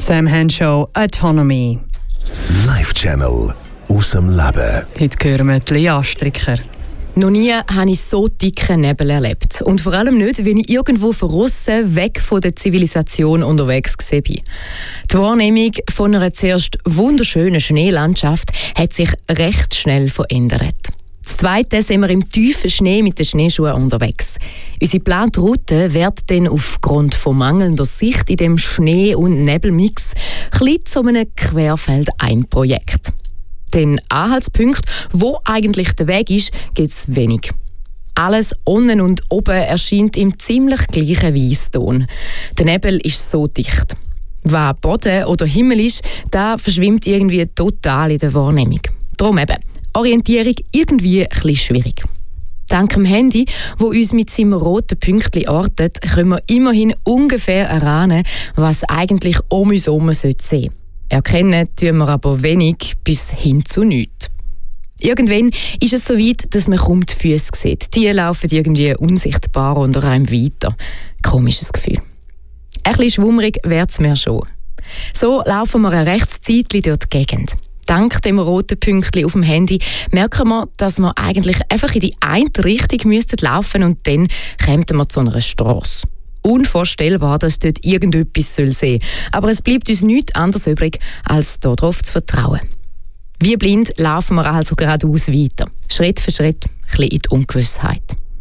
Sam Henshaw, Autonomy. Live Channel aus dem Leben. Heute hören wir die Lea Stricker. Noch nie habe ich so dicken Nebel erlebt. Und vor allem nicht, wenn ich irgendwo von aussen weg von der Zivilisation unterwegs war. Die Wahrnehmung von einer zuerst wunderschönen Schneelandschaft hat sich recht schnell verändert. Das Zweite sind wir im tiefen Schnee mit den Schneeschuhen unterwegs. Unsere geplante Route wird dann aufgrund von mangelnder Sicht in dem Schnee- und Nebelmix klein zu einem Querfeldein-Projekt. Den Anhaltspunkt, wo eigentlich der Weg ist, gibt es wenig. Alles unten und oben erscheint im ziemlich gleichen Weisston. Der Nebel ist so dicht. Was Boden oder Himmel ist, das verschwimmt irgendwie total in der Wahrnehmung. Darum eben, Orientierung irgendwie ein bisschen schwierig. Dank dem Handy, das uns mit seinem roten Pünktchen ortet, können wir immerhin ungefähr erahnen, was eigentlich um uns herum sehen sollte. Erkennen tun wir aber wenig bis hin zu nichts. Irgendwann ist es so weit, dass man kaum die Füße sieht. Die laufen irgendwie unsichtbar unter einem weiter. Komisches Gefühl. Ein bisschen schwummerig wird es mir schon. So laufen wir ein rechtes Zeitchen durch die Gegend. Dank dem roten Pünktchen auf dem Handy merken wir, dass wir eigentlich einfach in die eine Richtung laufen müssten und dann kämen wir zu einer Strasse. Unvorstellbar, dass dort irgendetwas sein soll. Aber es bleibt uns nichts anderes übrig, als darauf zu vertrauen. Wie blind laufen wir also geradeaus weiter. Schritt für Schritt, ein bisschen in die Ungewissheit.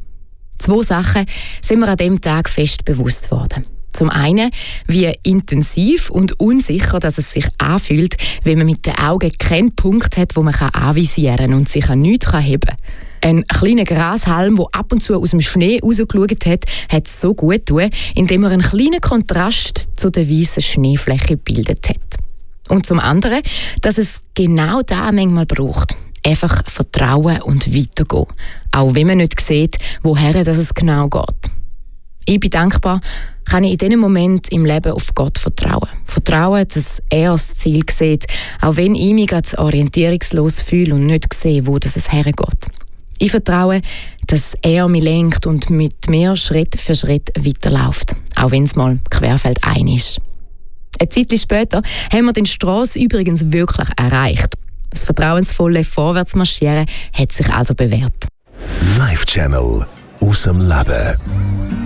2 Sachen sind mir an diesem Tag fest bewusst worden. Zum einen, wie intensiv und unsicher dass es sich anfühlt, wenn man mit den Augen keinen Punkt hat, wo man anvisieren kann und sich an nichts heben kann. Ein kleiner Grashalm, der ab und zu aus dem Schnee rausgeschaut hat, hat es so gut getan, indem er einen kleinen Kontrast zu der weißen Schneefläche gebildet hat. Und zum anderen, dass es genau das manchmal braucht. Einfach vertrauen und weitergehen. Auch wenn man nicht sieht, woher es genau geht. Ich bin dankbar, kann ich in diesem Moment im Leben auf Gott vertrauen. Vertrauen, dass er das Ziel sieht, auch wenn ich mich ganz orientierungslos fühle und nicht sehe, wo es hergeht. Ich vertraue, dass er mich lenkt und mit mir Schritt für Schritt weiterläuft, auch wenn es mal querfeldein ist. Eine Zeit später haben wir die Strasse übrigens wirklich erreicht. Das vertrauensvolle Vorwärtsmarschieren hat sich also bewährt. Live Channel aus dem Leben.